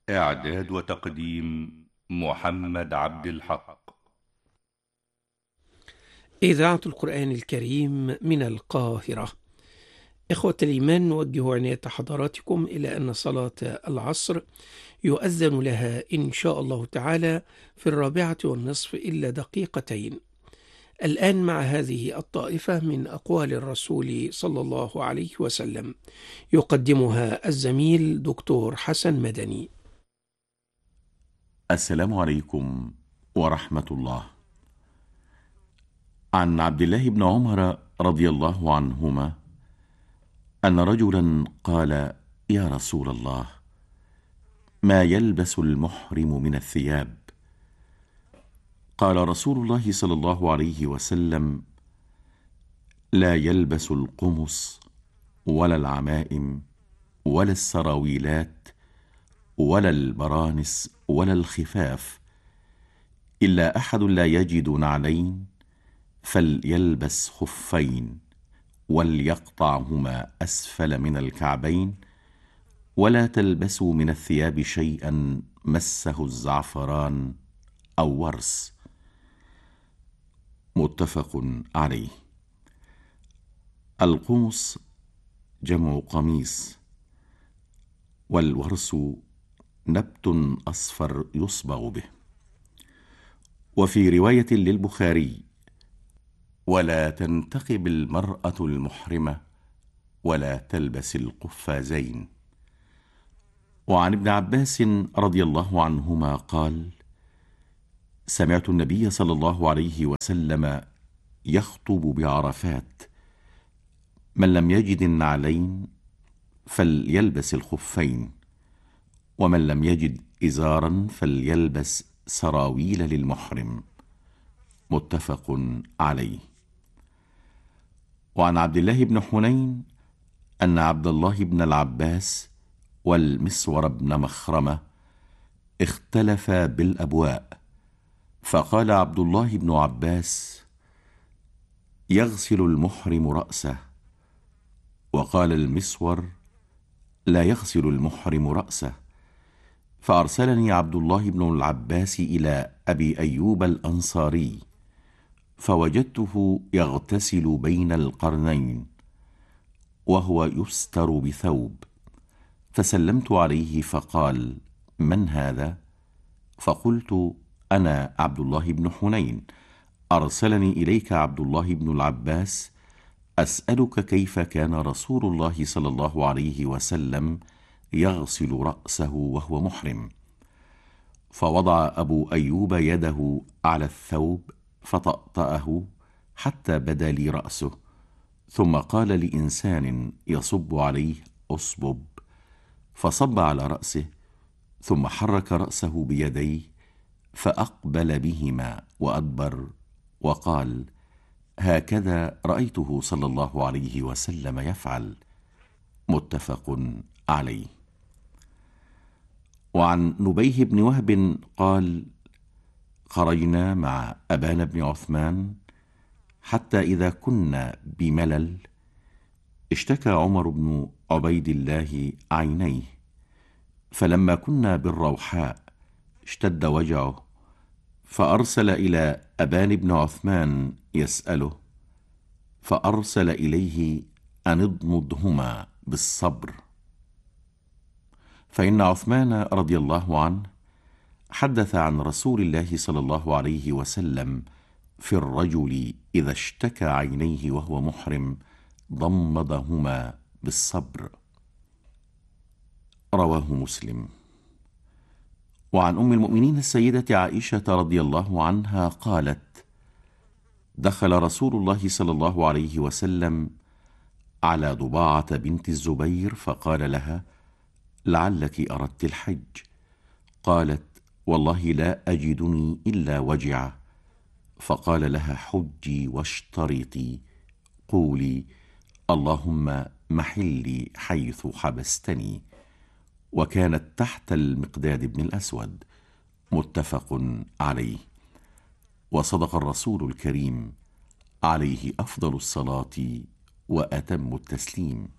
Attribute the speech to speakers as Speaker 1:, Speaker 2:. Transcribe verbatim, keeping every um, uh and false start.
Speaker 1: إعداد وتقديم محمد عبد الحق.
Speaker 2: إذاعة القرآن الكريم من القاهرة. إخوة الإيمان، نوجه عناية حضراتكم إلى أن صلاة العصر يؤذن لها إن شاء الله تعالى في الرابعة والنصف إلا دقيقتين. الآن مع هذه الطائفة من أقوال الرسول صلى الله عليه وسلم، يقدمها الزميل دكتور حسن مدني.
Speaker 3: السلام عليكم ورحمة الله. عن عبد الله بن عمر رضي الله عنهما أن رجلا قال: يا رسول الله، ما يلبس المحرم من الثياب؟ قال رسول الله صلى الله عليه وسلم: لا يلبس القمص ولا العمائم ولا السراويلات ولا البرانس ولا الخفاف، إلا أحد لا يجد نعلين فليلبس خفين وليقطعهما أسفل من الكعبين، ولا تلبسوا من الثياب شيئا مسه الزعفران أو ورس. متفق عليه. القمص جمع قميص، والورس نبت أصفر يصبغ به. وفي رواية للبخاري: ولا تنتقب المرأة المحرمة ولا تلبس القفازين. وعن ابن عباس رضي الله عنهما قال: سمعت النبي صلى الله عليه وسلم يخطب بعرفات: من لم يجد النعلين فليلبس الخفين، ومن لم يجد إزارا فليلبس سراويل للمحرم. متفق عليه. وعن عبد الله بن حنين أن عبد الله بن العباس والمسور بن مخرمة اختلفا بالأبواء، فقال عبد الله بن عباس: يغسل المحرم رأسه، وقال المسور: لا يغسل المحرم رأسه. فأرسلني عبد الله بن العباس إلى أبي أيوب الأنصاري، فوجدته يغتسل بين القرنين وهو يستر بثوب، فسلمت عليه فقال: من هذا؟ فقلت: أنا عبد الله بن حنين، أرسلني إليك عبد الله بن العباس أسألك كيف كان رسول الله صلى الله عليه وسلم يغسل رأسه وهو محرم. فوضع أبو أيوب يده على الثوب فطأطأه حتى بدا لي رأسه، ثم قال لإنسان يصب عليه: أصبب، فصب على رأسه، ثم حرك رأسه بيديه فأقبل بهما وأدبر، وقال: هكذا رأيته صلى الله عليه وسلم يفعل. متفق عليه. وعن نبيه بن وهب قال: خرجنا مع أبان بن عثمان حتى إذا كنا بملل اشتكى عمر بن عبيد الله عينيه، فلما كنا بالروحاء اشتد وجعه، فأرسل إلى أبان بن عثمان يسأله، فأرسل إليه أن اضمضهما بالصبر. فإن عثمان رضي الله عنه حدث عن رسول الله صلى الله عليه وسلم في الرجل إذا اشتكى عينيه وهو محرم ضمضهما بالصبر. رواه مسلم. وعن أم المؤمنين السيدة عائشة رضي الله عنها قالت: دخل رسول الله صلى الله عليه وسلم على ضباعة بنت الزبير فقال لها: لعلك أردت الحج. قالت: والله لا أجدني إلا وجعة. فقال لها: حجي واشترطي، قولي: اللهم محلي حيث حبستني. وكانت تحت المقداد بن الأسود. متفق عليه. وصدق الرسول الكريم عليه أفضل الصلاة وأتم التسليم.